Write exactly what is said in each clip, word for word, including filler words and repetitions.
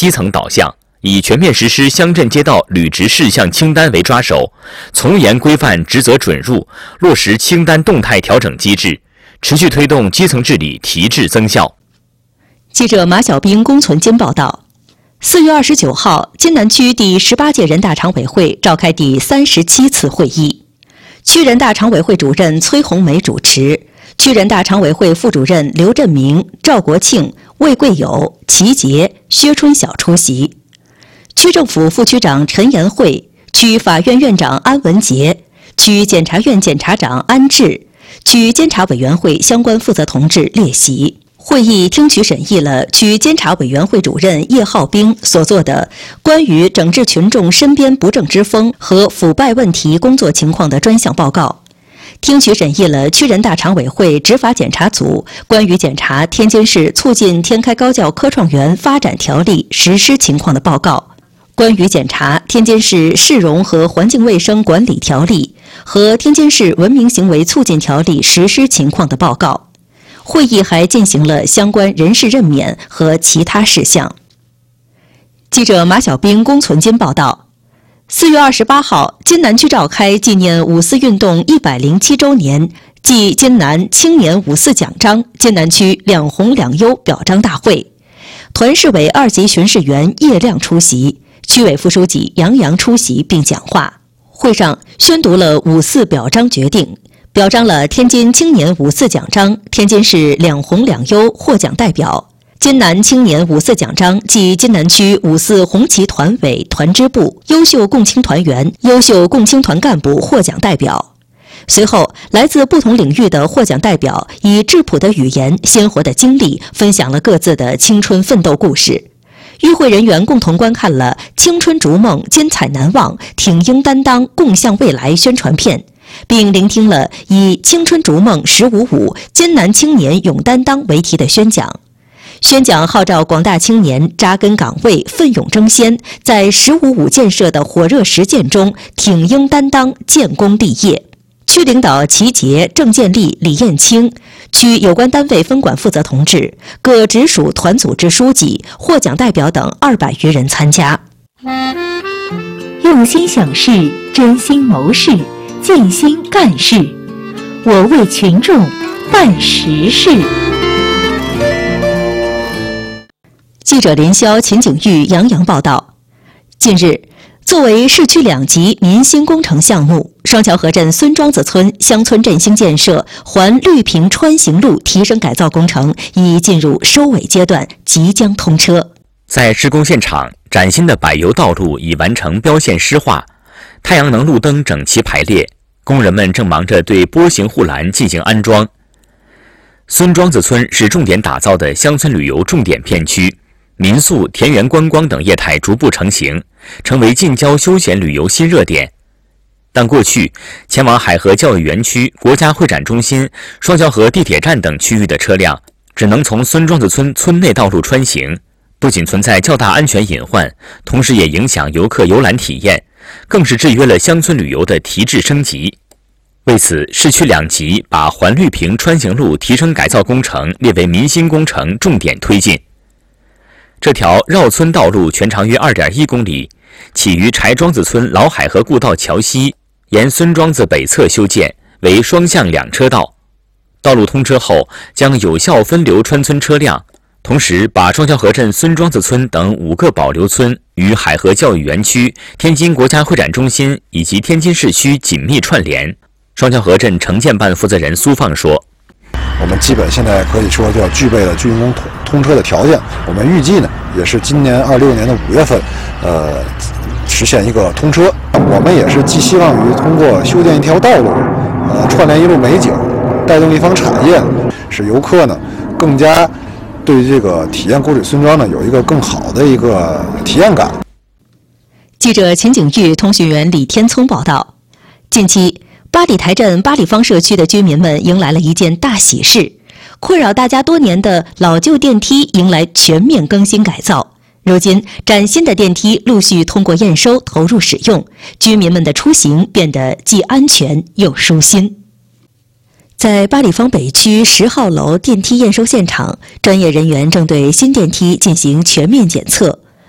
基层导向，以全面实施乡镇街道履职事项清单为抓手，从严规范职责准入，落实清单动态调整机制，持续推动基层治理提质增效。 记者马小兵、龚存金报道。四月二十九号，津南区第十八届人大常委会召开第三十七次会议，区人大常委会主任崔红梅主持，区人大常委会副主任刘振明、赵国庆、魏贵友、齐杰、薛春晓出席，区政府副区长陈延慧、区法院院长安文杰、区检察院检察长安志、区监察委员会相关负责同志列席。会议听取审议了区监察委员会主任叶浩兵所作的关于整治群众身边不正之风和腐败问题工作情况的专项报告，听取审议了区人大常委会执法检查组关于检查天津市促进天开高教科创园发展条例实施情况的报告，关于检查天津市市容和环境卫生管理条例和天津市文明行为促进条例实施情况的报告。会议还进行了相关人事任免和其他事项。记者马小兵、龚存金报道。四月二十八号，津南区召开纪念五四运动一百零七周年暨津南青年五四奖章津南区两红两优表彰大会，团市委二级巡视员叶亮出席，区委副书记杨洋出席并讲话。会上宣读了五四表彰决定，表彰了天津青年五四奖章、天津市两红两优获奖代表、津南青年五四奖章暨津南区五四红旗团委团支部优秀共青团员、优秀共青团干部获奖代表。随后，来自不同领域的获奖代表以质朴的语言、鲜活的经历，分享了各自的青春奋斗故事。与会人员共同观看了《青春逐梦，精彩难忘，挺英担当，共向未来》宣传片，并聆听了以“青春逐梦十五五，津南青年勇担当”为题的宣讲。宣讲号召广大青年扎根岗位，奋勇争先，在“十五五”建设的火热实践中挺英担当，建功立业。区领导齐杰、郑建立、李艳青，区有关单位分管负责同志、各直属团组织书记、获奖代表等二百余人参加。 用心想事，真心谋事，尽心干事，我为群众办实事。 记者林霄、秦景玉、杨洋报道。近日，作为市区两级民心工程项目，双桥河镇孙庄子村乡村振兴建设环绿平穿行路提升改造工程已进入收尾阶段，即将通车。 在施工现场，崭新的柏油道路已完成标线施画，太阳能路灯整齐排列，工人们正忙着对波形护栏进行安装。孙庄子村是重点打造的乡村旅游重点片区，民宿、田园观光等业态逐步成型，成为近郊休闲旅游新热点。但过去前往海河教育园区、国家会展中心、双桥河地铁站等区域的车辆，只能从孙庄子村村内道路穿行，不仅存在较大安全隐患，同时也影响游客游览体验，更是制约了乡村旅游的提质升级。为此，市区两级把环绿平穿行路提升改造工程列为民心工程重点推进。这条绕村道路全长约 二点一公里，起于柴庄子村老海河故道桥西，沿孙庄子北侧修建，为双向两车道。道路通车后，将有效分流穿村车辆，同时把双桥河镇孙庄子村等五个保留村与海河教育园区、天津国家会展中心以及天津市区紧密串联。双桥河镇城建办负责人苏放说：“ 我们基本现在可以说就要具备了竣工通通车的条件。我们预计呢，也是今年二六年的五月份，呃，实现一个通车。我们也是寄希望于通过修建一条道路，呃，串联一路美景，带动一方产业，使游客呢更加对这个体验古水孙庄呢有一个更好的一个体验感。” 记者秦景玉、通讯员李天聪报道。近期，八里台镇八里坊社区的居民们迎来了一件大喜事，困扰大家多年的老旧电梯迎来全面更新改造。如今，崭新的电梯陆续通过验收投入使用，居民们的出行变得既安全又舒心。在八里坊北区十号楼电梯验收现场，专业人员正对新电梯进行全面检测。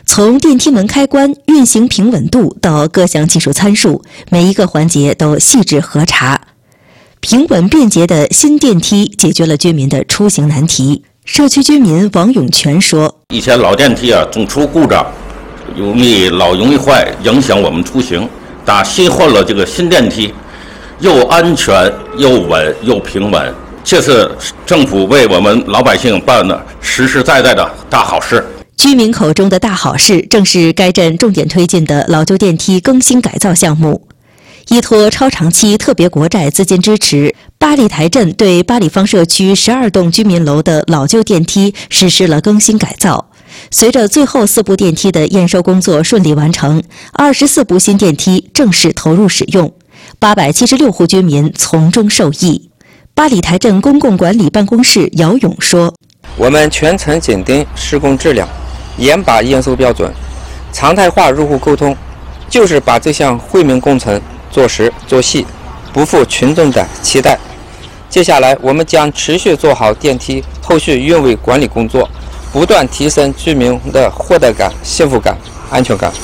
从电梯门开关、运行平稳度到各项技术参数，每一个环节都细致核查。平稳便捷的新电梯解决了居民的出行难题。社区居民王永全说：“ 以前老电梯啊总出故障，容易老容易坏，影响我们出行。打新换了这个新电梯，又安全又稳又平稳，这是政府为我们老百姓办的实实在在的大好事。” 居民口中的大好事，正是该镇重点推进的老旧电梯更新改造项目。依托超长期特别国债资金支持，八里台镇对八里坊社区十二栋居民楼的老旧电梯实施了更新改造。随着最后四部电梯的验收工作顺利完成，二十四部新电梯正式投入使用，八百七十六户居民从中受益。八里台镇公共管理办公室姚勇说：“ 我们全程紧盯施工质量，严把验收标准，常态化入户沟通，就是把这项惠民工程做实做细，不负群众的期待。接下来，我们将持续做好电梯后续运维管理工作，不断提升居民的获得感、幸福感、安全感，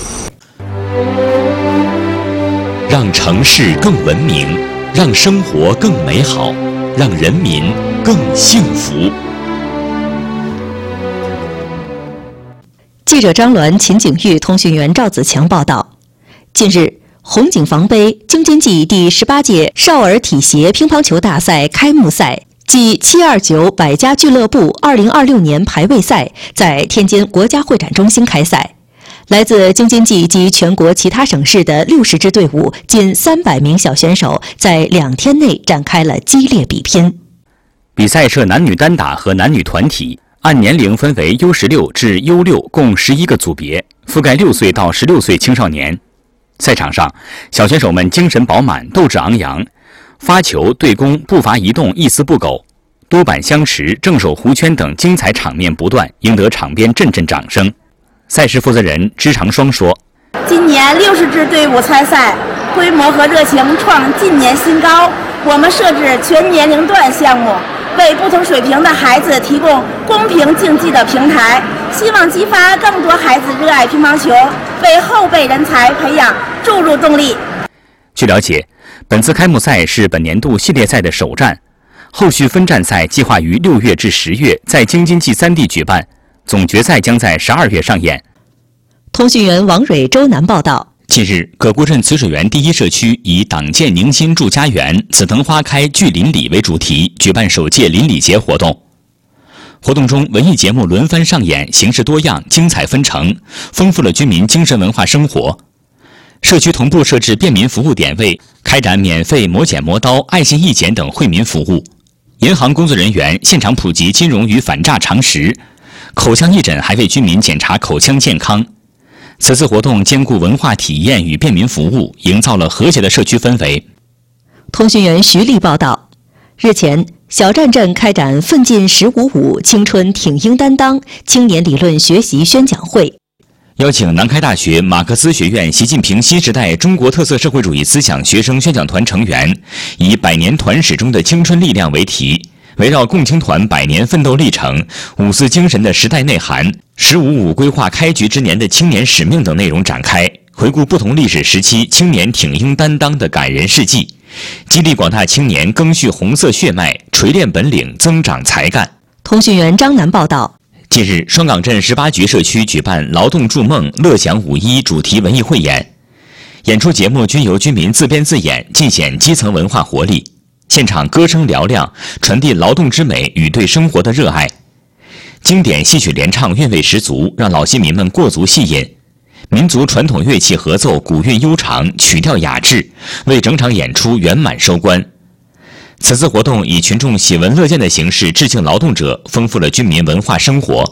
让城市更文明，让生活更美好，让人民更幸福。” 记者张鸾、秦景玉、通讯员赵子强报道。近日，红警防杯京津冀第十八届少儿体协乒乓球大赛开幕赛暨七二九百家俱乐部二零二六年排位赛在天津国家会展中心开赛。来自京津冀及全国其他省市的六十支队伍，近三百名小选手在两天内展开了激烈比拼。 比赛设男女单打和男女团体，按年龄分为 U 十六 至 U 六 共十一个组别，覆盖六岁到十六岁青少年。赛场上，小选手们精神饱满，斗志昂扬，发球、对攻、步伐移动一丝不苟，多板相持、正手弧圈等精彩场面不断，赢得场边阵阵掌声。赛事负责人支长双说：“ 今年六十支队伍参赛，规模和热情创近年新高。我们设置全年龄段项目，为不同水平的孩子提供公平竞技的平台，希望激发更多孩子热爱乒乓球，为后备人才培养注入动力。” 据了解，本次开幕赛是本年度系列赛的首站，后续分站赛计划于六月至十月在京津冀三地举办，总决赛将在十二月上演。 通讯员王蕊、周南报道。 近日，葛沽镇慈水园第一社区以“党建宁新住家园，紫藤花开聚邻里”为主题，举办首届邻里节活动。活动中，文艺节目轮番上演，形式多样，精彩纷呈，丰富了居民精神文化生活。社区同步设置便民服务点位，开展免费磨剪磨刀、爱心义剪等惠民服务。银行工作人员现场普及金融与反诈常识，口腔义诊还为居民检查口腔健康。此次活动兼顾文化体验与便民服务，营造了和谐的社区氛围。 通讯员徐丽报道，日前，小站镇开展“奋进十五五”青春挺英担当青年理论学习宣讲会， 邀请南开大学马克思学院习近平新时代中国特色社会主义思想学生宣讲团成员，以“百年团史中的青春力量”为题，围绕共青团百年奋斗历程、五四精神的时代内涵、十五五规划开局之年的青年使命等内容展开，回顾不同历史时期青年挺英担当的感人事迹，激励广大青年赓续红色血脉，锤炼本领，增长才干。 通讯员张楠报道。 近日，双港镇十八局社区举办“劳动筑梦，乐享五一”主题文艺汇演，演出节目均由居民自编自演，尽显基层文化活力。现场歌声嘹亮，传递劳动之美与对生活的热爱。经典戏曲联唱韵味十足，让老戏迷们过足戏瘾。民族传统乐器合奏，古韵悠长，曲调雅致，为整场演出圆满收官。此次活动以群众喜闻乐见的形式致敬劳动者，丰富了居民文化生活。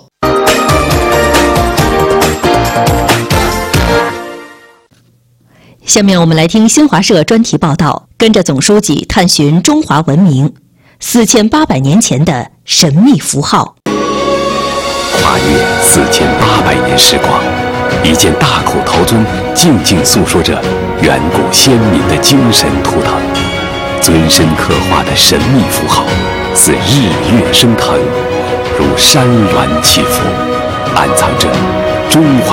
下面我们来听新华社专题报道，跟着总书记探寻中华文明四千八百年前的神秘符号。 跨越四千八百年时光，一件大口陶尊静静诉说着远古先民的精神图腾。尊身刻画的神秘符号，似日月升腾，如山峦起伏，暗藏着中华